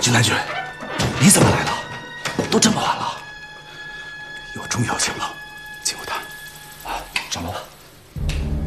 金南君，你怎么来了？都这么晚了， 有重要情了，请回谈。 上楼吧。